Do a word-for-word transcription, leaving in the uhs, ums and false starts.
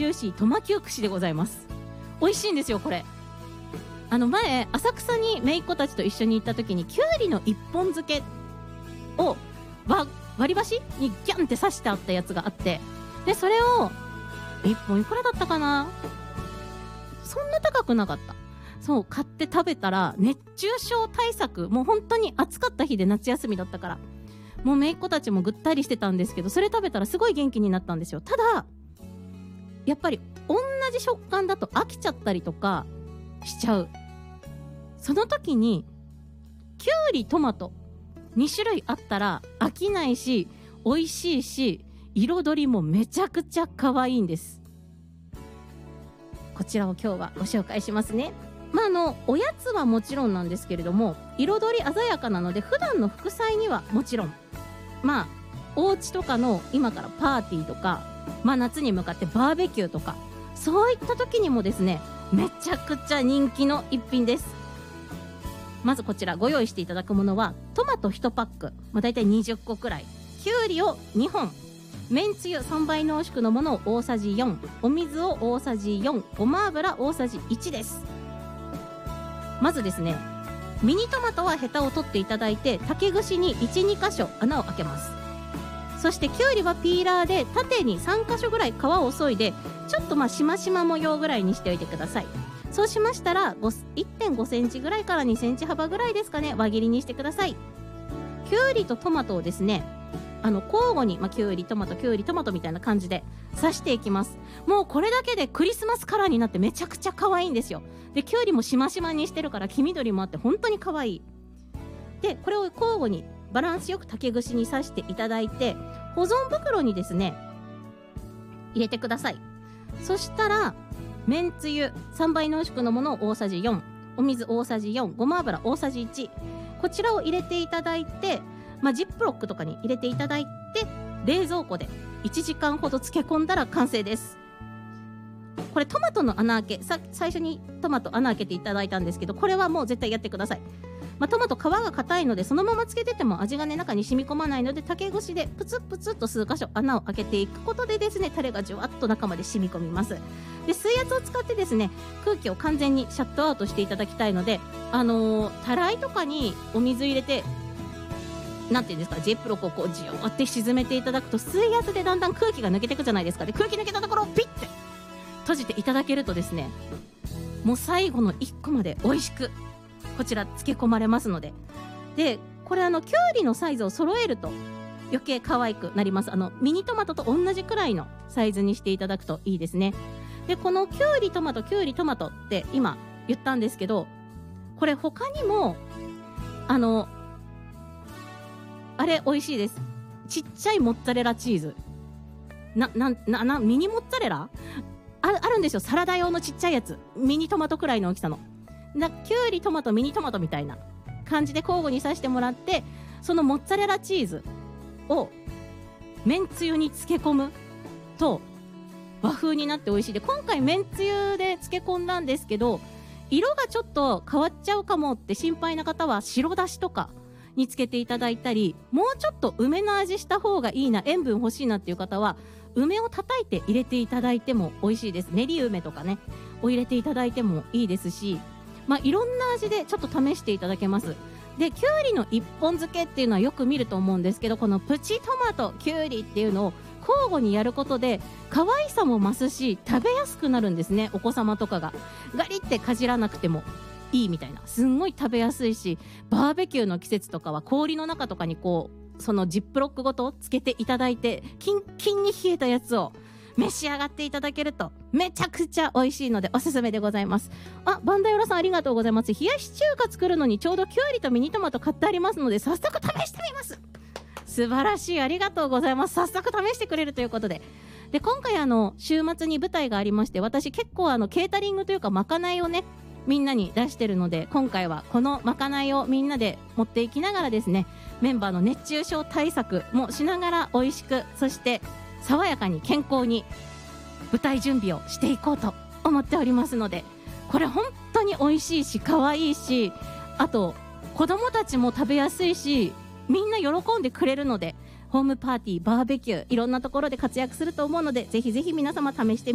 ジューシートマキュー串でございます。美味しいんですよこれ。あの前浅草に姪っ子たちと一緒に行った時にきゅうりの一本漬けを割り箸にギャンって刺してあったやつがあって、でそれをいっぽんいくらだったかな、そんな高くなかった。そう買って食べたら熱中症対策、もう本当に暑かった日で夏休みだったからもう姪っ子たちもぐったりしてたんですけど、それ食べたらすごい元気になったんですよ。ただやっぱり同じ食感だと飽きちゃったりとかしちゃう。その時にきゅうりトマトに種類あったら飽きないし美味しいし彩りもめちゃくちゃ可愛いんです。こちらを今日はご紹介しますね。まああのおやつはもちろんなんですけれども、彩り鮮やかなので普段の副菜にはもちろん、まあお家とかの今からパーティーとか、まあ夏に向かってバーベキューとかそういった時にもですね、めちゃくちゃ人気の一品です。まずこちらご用意していただくものはトマトいちパック、まあ、だいたいにじゅっこくらい、きゅうりをにほん、めんつゆさんばい濃縮のものを大さじよん、お水を大さじよん、ごま油大さじいちです。まずですね、ミニトマトはヘタを取っていただいて竹串に いち、にかしょ穴を開けます。そしてきゅうりはピーラーで縦にさんかしょぐらい皮を削いで、ちょっとまあしましま模様ぐらいにしておいてください。そうしましたら いってんごセンチぐらいからにセンチ幅ぐらいですかね、輪切りにしてください。きゅうりとトマトをですね、あの交互に、まあ、きゅうりトマトきゅうりトマトみたいな感じで刺していきます。もうこれだけでクリスマスカラーになってめちゃくちゃ可愛いんですよ。できゅうりもしましまにしてるから黄緑もあって本当に可愛い。でこれを交互にバランスよく竹串に刺していただいて、保存袋にですね入れてください。そしたらめんつゆさんばい濃縮のものを大さじよん、お水大さじよん、ごま油大さじいち、こちらを入れていただいて、まあ、ジップロックとかに入れていただいて冷蔵庫でいちじかんほど漬け込んだら完成です。これトマトの穴開け、さ最初にトマト穴開けていただいたんですけど、これはもう絶対やってください。まあ、トマト皮が硬いのでそのままつけてても味がね中に染み込まないので、竹串でプツプツっと数箇所穴を開けていくことでですね、タレがじゅわっと中まで染み込みます。で水圧を使ってですね、空気を完全にシャットアウトしていただきたいので、あのー、たらいとかにお水入れてなんていうんですか、ジップロックをこうじよって沈めていただくと水圧でだんだん空気が抜けていくじゃないですか。で空気抜けたところをピッて閉じていただけるとですね、もう最後のいっこまで美味しくこちら漬け込まれますので。でこれあのきゅうりのサイズを揃えると余計可愛くなります。あのミニトマトと同じくらいのサイズにしていただくといいですね。でこのきゅうりトマトきゅうりトマトって今言ったんですけど、これ他にもあのあれ美味しいです。ちっちゃいモッツァレラチーズななななミニモッツァレラ あ, あるんですよ。サラダ用のちっちゃいやつ、ミニトマトくらいの大きさのな、きゅうりトマトミニトマトみたいな感じで交互に刺してもらって、そのモッツァレラチーズをめんつゆに漬け込むと和風になって美味しい。で今回めんつゆで漬け込んだんですけど、色がちょっと変わっちゃうかもって心配な方は白だしとかにつけていただいたり、もうちょっと梅の味した方がいいな、塩分欲しいなっていう方は梅を叩いて入れていただいても美味しいです。練り梅とかねを入れていただいてもいいですし、まあ、いろんな味でちょっと試していただけます。できゅうりの一本漬けっていうのはよく見ると思うんですけど、このプチトマトきゅうりっていうのを交互にやることで可愛さも増すし食べやすくなるんですね。お子様とかがガリってかじらなくてもいいみたいな、すんごい食べやすいし、バーベキューの季節とかは氷の中とかにこうそのジップロックごとつけていただいてキンキンに冷えたやつを召し上がっていただけるとめちゃくちゃ美味しいのでおすすめでございます。あ、バンダヨラさんありがとうございます。冷やし中華作るのにちょうどきゅうりとミニトマト買ってありますので早速試してみます。素晴らしい、ありがとうございます。早速試してくれるということで、で今回あの週末に舞台がありまして、私結構あのケータリングというかまかないをねみんなに出してるので、今回はこのまかないをみんなで持っていきながらですね、メンバーの熱中症対策もしながら美味しく、そして爽やかに健康に舞台準備をしていこうと思っておりますので、これ本当に美味しいし可愛いし、あと子供たちも食べやすいしみんな喜んでくれるので、ホームパーティーバーベキューいろんなところで活躍すると思うので、ぜひぜひ皆様試してみてください。